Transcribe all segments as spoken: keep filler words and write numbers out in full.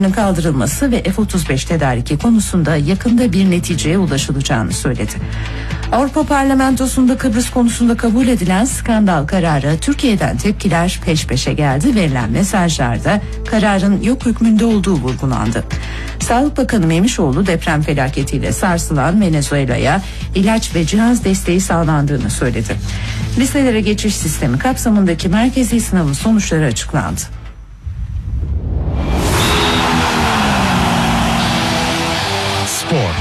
kaldırılması ve F otuz beş tedariki konusunda yakında bir neticeye ulaşılacağını söyledi. Avrupa Parlamentosu'nda Kıbrıs konusunda kabul edilen skandal kararı Türkiye'den tepkiler peş peşe geldi. Verilen mesajlarda kararın yok hükmünde olduğu vurgulandı. Sağlık Bakanı Memişoğlu deprem felaketiyle sarsılan Venezuela'ya ilaç ve cihaz desteği sağlandığını söyledi. Liselere geçiş sistemi kapsamındaki merkezi sınavın sonuçları açıklandı. Spor.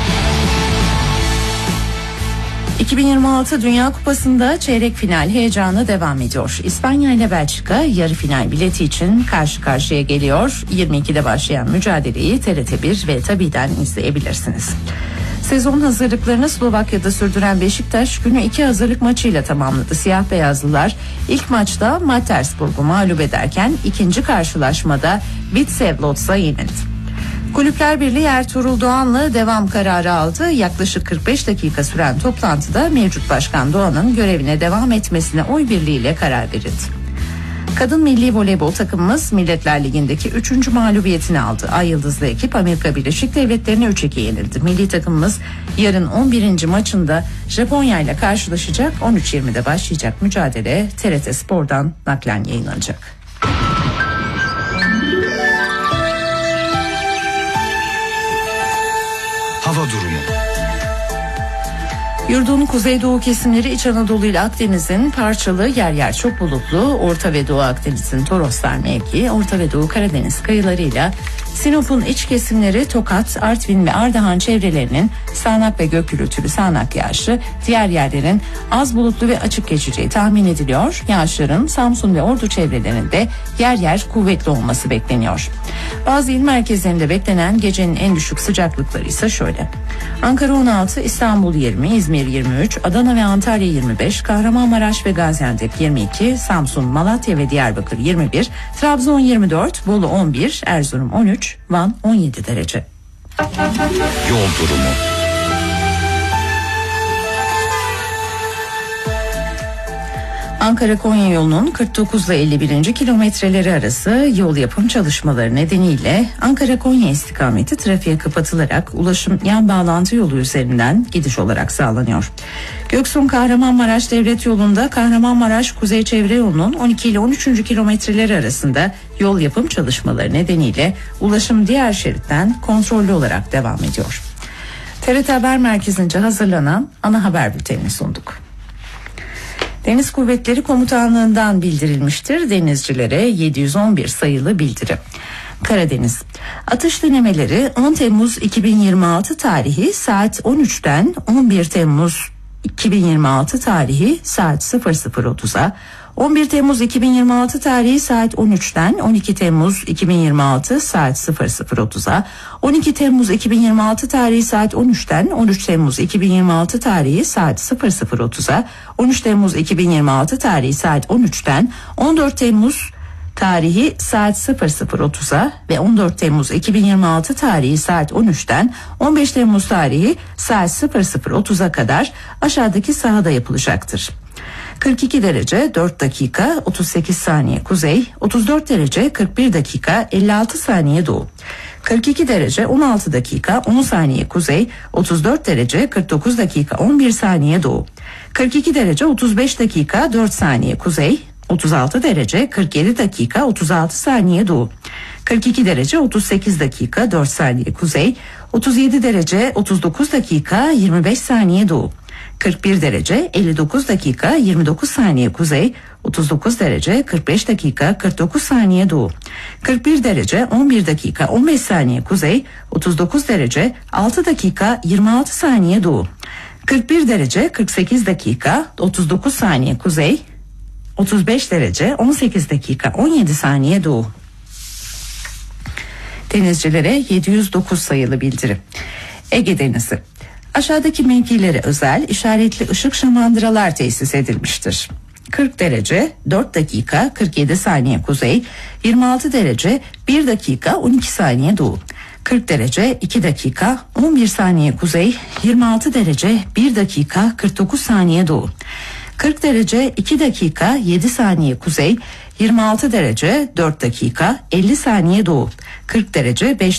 iki bin yirmi altı Dünya Kupası'nda çeyrek final heyecanı devam ediyor. İspanya ile Belçika yarı final bileti için karşı karşıya geliyor. yirmi ikide başlayan mücadeleyi T R T bir ve Tabi'den izleyebilirsiniz. Sezon hazırlıklarını Slovakya'da sürdüren Beşiktaş günü iki hazırlık maçıyla tamamladı. Siyah beyazlılar ilk maçta Mattersburg'u mağlup ederken ikinci karşılaşmada Vitsev Lodz'a yenildi. Kulüpler Birliği Ertuğrul Doğan'la devam kararı aldı. Yaklaşık kırk beş dakika süren toplantıda mevcut başkan Doğan'ın görevine devam etmesine oy birliğiyle karar verildi. Kadın milli voleybol takımımız Milletler Ligi'ndeki üçüncü mağlubiyetini aldı. Ay Yıldızlı ekip Amerika Birleşik Devletleri'ne üç iki yenildi. Milli takımımız yarın on birinci maçında Japonya ile karşılaşacak. on üç yirmide başlayacak mücadele T R T Spor'dan naklen yayınlanacak. Hava durumu. Yurdun kuzeydoğu kesimleri İç Anadolu ile Akdeniz'in parçalı yer yer çok bulutlu, Orta ve Doğu Akdeniz'in Toroslar mevki, Orta ve Doğu Karadeniz kıyılarıyla Sinop'un iç kesimleri Tokat, Artvin ve Ardahan çevrelerinin sağanak ve gök gürültülü sağanak yağışı, diğer yerlerin az bulutlu ve açık geçeceği tahmin ediliyor. Yağışların Samsun ve Ordu çevrelerinde yer yer kuvvetli olması bekleniyor. Bazı il merkezlerinde beklenen gecenin en düşük sıcaklıkları ise şöyle: Ankara on altı, İstanbul yirmi, İzmir yirmi üç, Adana ve Antalya yirmi beş, Kahramanmaraş ve Gaziantep yirmi iki, Samsun, Malatya ve Diyarbakır yirmi bir, Trabzon yirmi dört, Bolu on bir, Erzurum on üç, Van on yedi derece. Yol durumu. Ankara-Konya yolunun kırk dokuz ile elli birinci kilometreleri arası yol yapım çalışmaları nedeniyle Ankara-Konya istikameti trafiğe kapatılarak ulaşım yan bağlantı yolu üzerinden gidiş olarak sağlanıyor. Göksun-Kahramanmaraş devlet yolunda Kahramanmaraş Kuzey Çevre yolunun on iki ile on üçüncü kilometreleri arasında yol yapım çalışmaları nedeniyle ulaşım diğer şeritten kontrollü olarak devam ediyor. T R T Haber Merkezi'nce hazırlanan ana haber bültenini sunduk. Deniz Kuvvetleri Komutanlığı'ndan bildirilmiştir denizcilere yedi yüz on bir sayılı bildiri. Karadeniz. Atış denemeleri on Temmuz iki bin yirmi altı tarihi saat on üçten on bir Temmuz iki bin yirmi altı tarihi saat sıfır sıfır otuza, on bir Temmuz iki bin yirmi altı tarihi saat on üçten on iki Temmuz iki bin yirmi altı saat sıfır sıfır otuza, on iki Temmuz iki bin yirmi altı tarihi saat on üçten on üç Temmuz iki bin yirmi altı tarihi saat sıfır sıfır otuza, on üç Temmuz iki bin yirmi altı tarihi saat on üçten on dört Temmuz tarihi saat sıfır sıfır otuza ve on dört Temmuz iki bin yirmi altı tarihi saat on üçten on beş Temmuz tarihi saat sıfır sıfır otuza kadar aşağıdaki sahada yapılacaktır. kırk iki derece dört dakika otuz sekiz saniye kuzey, otuz dört derece kırk bir dakika elli altı saniye doğu, kırk iki derece on altı dakika on saniye kuzey, otuz dört derece kırk dokuz dakika on bir saniye doğu, kırk iki derece otuz beş dakika dört saniye kuzey, otuz altı derece kırk yedi dakika otuz altı saniye doğu, kırk iki derece otuz sekiz dakika dört saniye kuzey, otuz yedi derece otuz dokuz dakika yirmi beş saniye doğu, kırk bir derece elli dokuz dakika yirmi dokuz saniye kuzey, otuz dokuz derece kırk beş dakika kırk dokuz saniye doğu, kırk bir derece on bir dakika on beş saniye kuzey, otuz dokuz derece altı dakika yirmi altı saniye doğu, kırk bir derece kırk sekiz dakika otuz dokuz saniye kuzey, otuz beş derece on sekiz dakika on yedi saniye doğu. Denizcilere yedi yüz dokuz sayılı bildiri. Ege Denizi. Aşağıdaki mevkilere özel işaretli ışık şamandıralar tesis edilmiştir. kırk derece dört dakika kırk yedi saniye kuzey, yirmi altı derece bir dakika on iki saniye doğu, kırk derece iki dakika on bir saniye kuzey, yirmi altı derece bir dakika kırk dokuz saniye doğu, kırk derece iki dakika yedi saniye kuzey, yirmi altı derece dört dakika elli saniye doğu, kırk derece beş